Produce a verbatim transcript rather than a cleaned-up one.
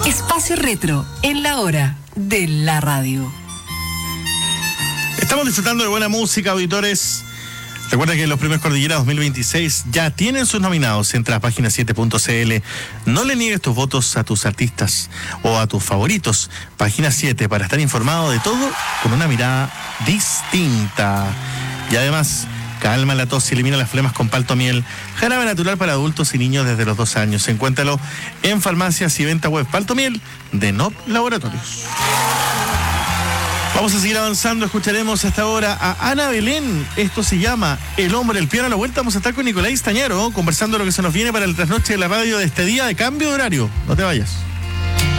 Espacio Retro, en la hora de la radio. Estamos disfrutando de buena música, auditores. Recuerda que los Premios Cordillera dos mil veintiséis ya tienen sus nominados. Entra a página siete punto c l. No le niegues tus votos a tus artistas o a tus favoritos. Página siete, para estar informado de todo con una mirada distinta. Y además, calma la tos y elimina las flemas con palto miel. Jarabe natural para adultos y niños desde los dos años. Encuéntralo en farmacias y venta web. Palto miel de N O P Laboratorios. Vamos a seguir avanzando, escucharemos hasta ahora a Ana Belén. Esto se llama El Hombre del Piano. A la vuelta vamos a estar con Nicolás Tañaro, conversando lo que se nos viene para el trasnoche de la radio de este día de cambio de horario. No te vayas.